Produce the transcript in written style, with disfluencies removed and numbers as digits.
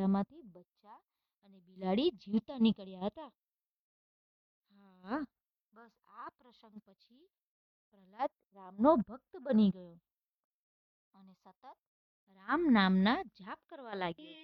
પાંજરામાંથી બચ્ચા અને બિલાડી જીવતા નીકળ્યા હતા. હા, બસ આ પ્રસંગ પછી પ્રહલાદ રામનો ભક્ત બની ગયો અને સતત રામ નામના જાપ કરવા લાગ્યો.